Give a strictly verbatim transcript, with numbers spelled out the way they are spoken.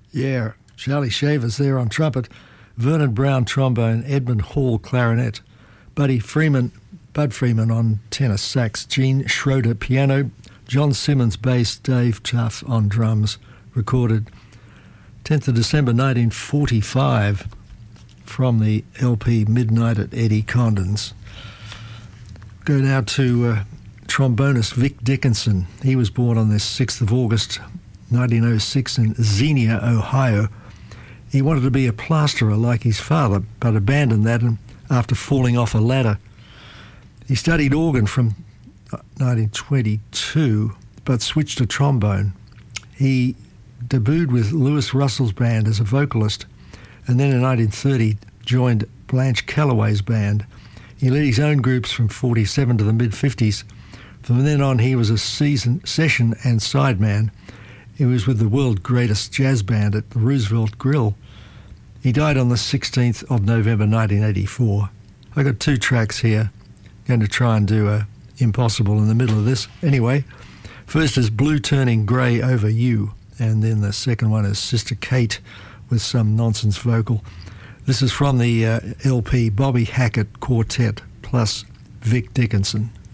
Yeah, Charlie Shavers there on trumpet, Vernon Brown trombone, Edmund Hall clarinet, Buddy Freeman, Bud Freeman on tenor sax, Gene Schroeder piano, John Simmons bass, Dave Tuff on drums. Recorded tenth of December nineteen forty-five from the L P Midnight at Eddie Condon's. Go now to uh, trombonist Vic Dickinson. He was born on the sixth of August nineteen oh six in Xenia, Ohio. He wanted to be a plasterer like his father, but abandoned that after falling off a ladder. He studied organ from nineteen twenty-two, but switched to trombone. He debuted with Louis Russell's band as a vocalist, and then in nineteen thirty joined Blanche Calloway's band. He led his own groups from forty-seven to the mid-fifties. From then on, he was a season, session and sideman. He was with the world's greatest jazz band at the Roosevelt Grill. He died on the sixteenth of November nineteen eighty-four. I got two tracks here. Going to try and do a Impossible in the middle of this. Anyway, first is Blue Turning Grey Over You, and then the second one is Sister Kate with some nonsense vocal. This is from the uh, L P Bobby Hackett Quartet plus Vic Dickinson.